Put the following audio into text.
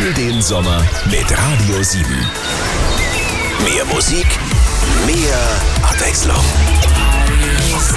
Füll den Sommer mit Radio 7. Mehr Musik, mehr Abwechslung.